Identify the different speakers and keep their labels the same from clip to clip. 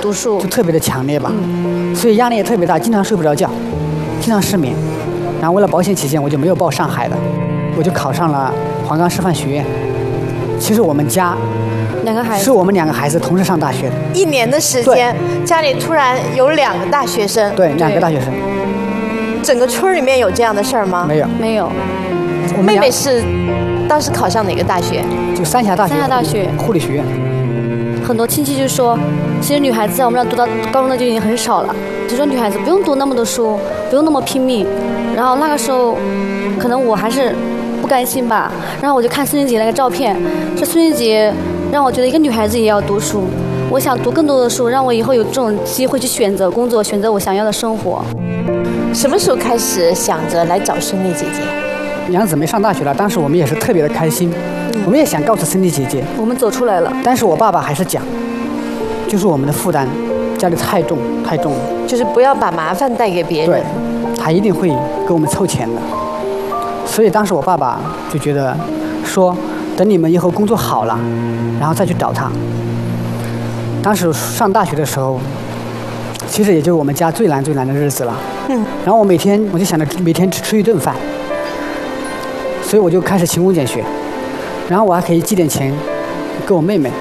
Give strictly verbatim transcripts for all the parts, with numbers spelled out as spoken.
Speaker 1: 读书，
Speaker 2: 就特别的强烈吧，嗯、所以压力也特别大，经常睡不着觉，经常失眠。然后为了保险起见，我就没有报上海的，我就考上了黄冈师范学院。其实我们家
Speaker 1: 两个孩子
Speaker 2: 是我们两个孩子同时上大学的，
Speaker 3: 一年的时间，家里突然有两个大学生，
Speaker 2: 对，两个大学生。
Speaker 3: 整个村里面有这样的事儿吗？
Speaker 2: 没有，
Speaker 1: 没有。
Speaker 3: 妹妹是当时考上哪个大学？
Speaker 2: 就三峡大学。
Speaker 1: 三峡大学
Speaker 2: 护理学院。
Speaker 1: 很多亲戚就说，其实女孩子在我们这读到高中的就已经很少了，就说女孩子不用读那么多书，不用那么拼命。然后那个时候，可能我还是不甘心吧。然后我就看孙静姐那个照片，这孙静姐让我觉得一个女孩子也要读书。我想读更多的书，让我以后有这种机会去选择工作，选择我想要的生活。
Speaker 3: 什么时候开始想着来找孙俪姐姐？
Speaker 2: 杨姊妹上大学了，当时我们也是特别的开心，嗯、我们也想告诉孙俪姐姐，
Speaker 1: 我们走出来了。
Speaker 2: 但是我爸爸还是讲，就是我们的负担，家里太重太重了，
Speaker 3: 就是不要把麻烦带给别人。
Speaker 2: 对，他一定会给我们凑钱的。所以当时我爸爸就觉得，说等你们以后工作好了，然后再去找他。当时上大学的时候，其实也就是我们家最难最难的日子了。嗯。然后我每天我就想着每天只吃一顿饭。所以我就开始勤工俭学，然后我还可以寄点钱给我妹妹。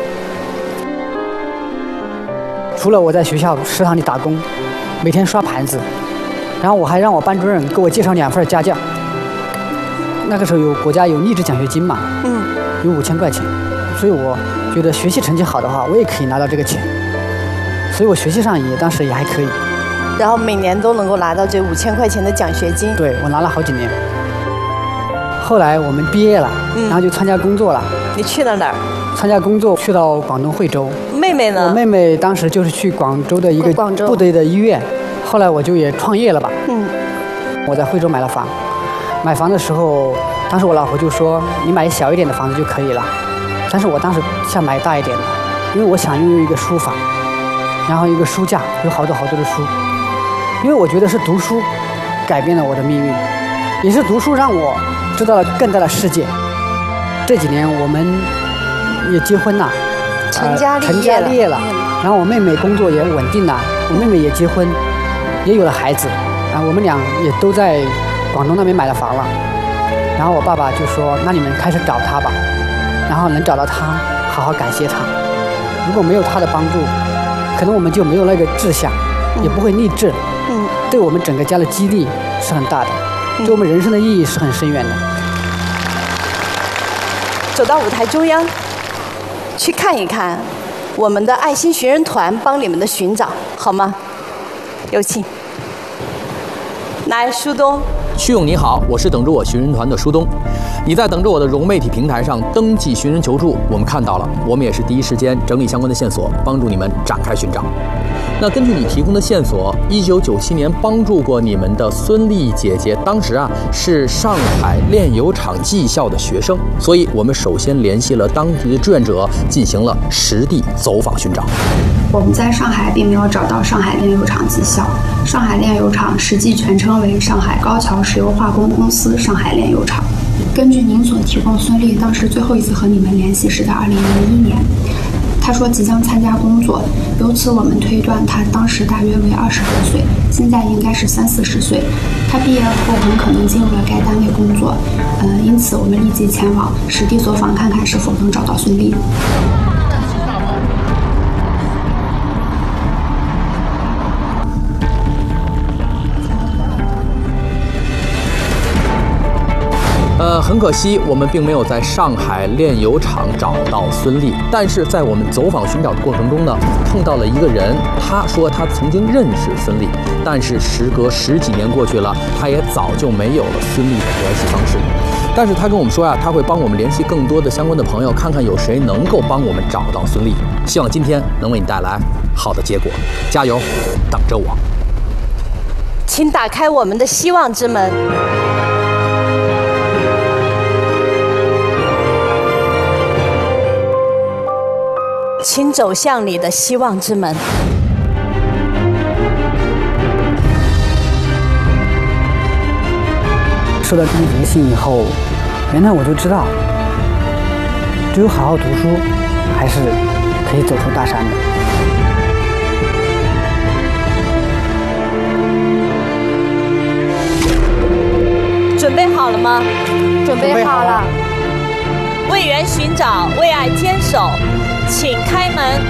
Speaker 2: 除了我在学校食堂里打工，每天刷盘子，然后我还让我班主任给我介绍两份家教。那个时候有国家有励志奖学金嘛，嗯，有五千块钱，所以我觉得学习成绩好的话，我也可以拿到这个钱。所以我学习上也当时也还可以。
Speaker 3: 然后每年都能够拿到这五千块钱的奖学金。
Speaker 2: 对，我拿了好几年。后来我们毕业了，嗯、然后就参加工作了。
Speaker 3: 你去了哪儿？
Speaker 2: 参加工作去到广东惠州。
Speaker 3: 妹妹呢？
Speaker 2: 我妹妹当时就是去广州的一个部队的医院。后来我就也创业了吧。嗯。我在惠州买了房，买房的时候，当时我老婆就说：“你买小一点的房子就可以了。”但是我当时想买大一点的，因为我想拥有一个书房，然后一个书架，有好多好多的书。因为我觉得是读书改变了我的命运，也是读书让我知道了更大的世界。这几年我们也结婚了，
Speaker 3: 成家立业了，
Speaker 2: 呃、成家立业了。然后我妹妹工作也稳定了，我妹妹也结婚，也有了孩子。啊，我们俩也都在广东那边买了房了。然后我爸爸就说：“那你们开始找他吧，然后能找到他，好好感谢他。如果没有他的帮助，可能我们就没有那个志向，也不会励志。嗯，对我们整个家的激励是很大的，对我们人生的意义是很深远的。”
Speaker 3: 走到舞台中央，去看一看我们的爱心寻人团帮你们的寻找，好吗？有请。来，舒东。
Speaker 4: 旭勇你好，我是等着我寻人团的舒东。你在等着我的融媒体平台上登记寻人求助，我们看到了，我们也是第一时间整理相关的线索，帮助你们展开寻找。那根据你提供的线索，一九九七年帮助过你们的孙俪姐姐，当时啊是上海炼油厂技校的学生，所以我们首先联系了当地的志愿者，进行了实地走访寻找。
Speaker 5: 我们在上海并没有找到上海炼油厂技校，上海炼油厂实际全称为上海高桥石油化工公司上海炼油厂。根据您所提供，孙俪当时最后一次和你们联系是在二零零一年。他说即将参加工作，由此我们推断他当时大约为二十多岁，现在应该是三四十岁。他毕业后很可能进入了该单位工作，呃，因此我们立即前往实地走访，看看是否能找到孙俪。
Speaker 4: 呃，很可惜，我们并没有在上海炼油厂找到孙俪。但是在我们走访寻找的过程中呢，碰到了一个人，他说他曾经认识孙俪，但是时隔十几年过去了，他也早就没有了孙俪的联系方式。但是他跟我们说呀、啊，他会帮我们联系更多的相关的朋友，看看有谁能够帮我们找到孙俪。希望今天能为你带来好的结果，加油，等着我。
Speaker 3: 请打开我们的希望之门。请走向你的希望之门。
Speaker 2: 收到第一封信以后，原来我就知道，只有好好读书，还是可以走出大山的。
Speaker 3: 准备好了吗？
Speaker 1: 准备好了。
Speaker 3: 为缘寻找，为爱坚守，请开门。